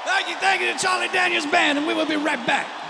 Thank you to Charlie Daniels Band, and we will be right back.